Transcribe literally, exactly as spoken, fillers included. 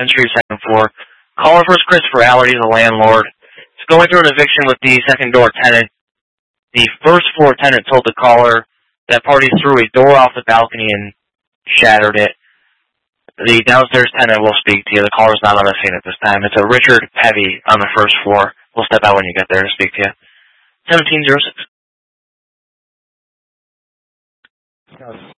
Street, second floor. Caller first, Christopher Allard, he's the landlord. He's going through an eviction with the second door tenant. The first floor tenant told the caller that party threw a door off the balcony and shattered it. The downstairs tenant will speak to you. The caller's not on the scene at this time. It's a Richard Pevy on the first floor. We'll step out when you get there to speak to you. seventeen oh six.